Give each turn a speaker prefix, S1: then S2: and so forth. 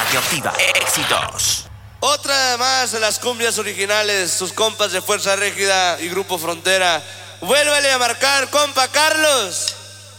S1: Radioactiva. Éxitos.
S2: Otra más de las cumbias originales, sus compas de Fuerza Régida y Grupo Frontera. Vuélvele a marcar, compa Carlos.